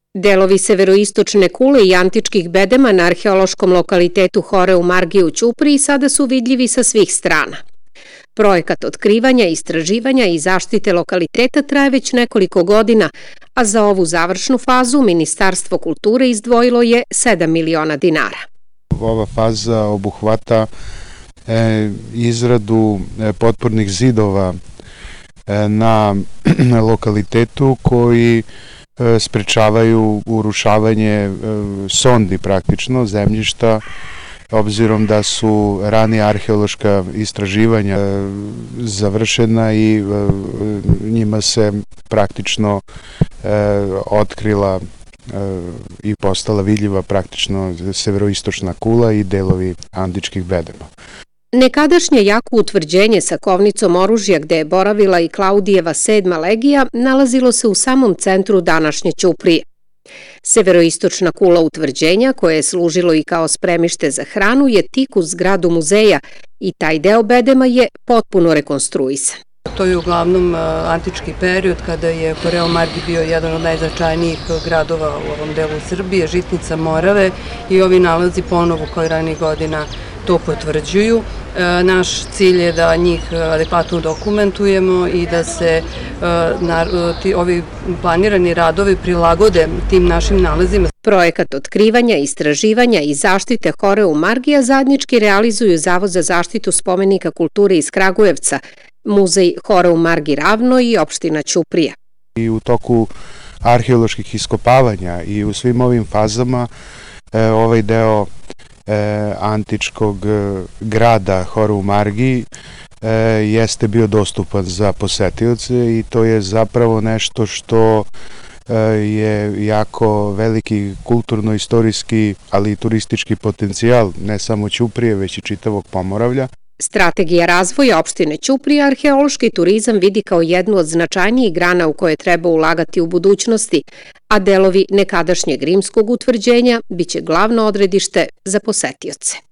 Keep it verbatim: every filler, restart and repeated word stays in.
Delovi severoistočne kule i antičkih bedema na arheološkom lokalitetu Horeu Margi u Ćupriji sada su vidljivi sa svih strana. Projekat otkrivanja, istraživanja i zaštite lokaliteta traje već nekoliko godina, a za ovu završnu fazu Ministarstvo kulture izdvojilo je sedam miliona dinara. Ova faza obuhvata e, izradu e, potpornih zidova e, na lokalitetu koji e, sprečavaju urušavanje e, sondi praktično zemljišta, obzirom da su ranije arheološka istraživanja e, završena i e, njima se praktično e, otkrila i postala vidljiva praktično severoistočna kula i delovi antičkih bedema. Nekadašnje jako utvrđenje sa kovnicom oružja gde je boravila i Klaudijeva sedma legija nalazilo se u samom centru današnje Ćuprije. Severoistočna kula utvrđenja, koje je služilo i kao spremište za hranu, je tik uz zgradu muzeja i taj deo bedema je potpuno rekonstruisan. To je uglavnom antički period kada je Horeu Margi bio jedan od najznačajnijih gradova u ovom delu Srbije, žitnica Morave, i ovi nalazi ponovo kao i ranijih godina to potvrđuju. Naš cilj je da njih adekvatno dokumentujemo i da se ovi planirani radovi prilagode tim našim nalazima. Projekat otkrivanja, istraživanja i zaštite Horeu Margija zajednički realizuju Zavod za zaštitu spomenika kulture iz Kragujevca, Muzej Horeu Margi Ravno i opština Ćuprija. I u toku arheoloških iskopavanja i u svim ovim fazama e, ovaj deo e, antičkog grada Horeu Margi e, jeste bio dostupan za posetioce i to je zapravo nešto što e, je jako veliki kulturno-istorijski, ali i turistički potencijal ne samo Ćuprije, već i čitavog Pomoravlja. Strategija razvoja opštine Ćuprija arheološki turizam vidi kao jednu od značajnijih grana u koje treba ulagati u budućnosti, a delovi nekadašnjeg rimskog utvrđenja biće glavno odredište za posetioce.